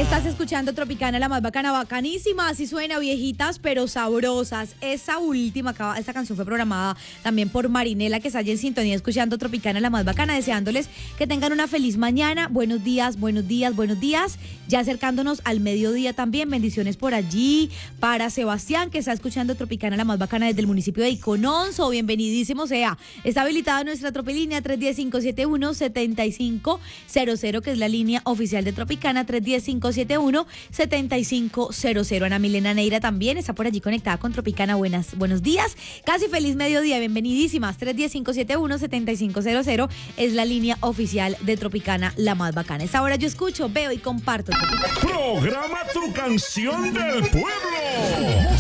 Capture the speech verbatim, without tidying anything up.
Estás escuchando Tropicana, la más bacana, bacanísima, así suena, viejitas, pero sabrosas. Esa última, esta canción fue programada también por Marinela, que está allí en sintonía escuchando Tropicana, la más bacana, deseándoles que tengan una feliz mañana. Buenos días, buenos días, buenos días. Ya acercándonos al mediodía también, bendiciones por allí. Para Sebastián, que está escuchando Tropicana, la más bacana desde el municipio de Icononso, bienvenidísimo sea. Está habilitada nuestra tropilínea tres uno cero, cinco siete uno, siete cinco cero cero, que es la línea oficial de Tropicana, tres uno cero, cinco siete uno, siete cinco cero cero. Ana Milena Neira también está por allí conectada con Tropicana. Buenas, buenos días, casi feliz mediodía, bienvenidísimas. tres uno cero, cinco siete uno, siete cinco cero cero es la línea oficial de Tropicana, la más bacana. Esta hora yo escucho, veo y comparto Tropicana. Programa tu canción del pueblo.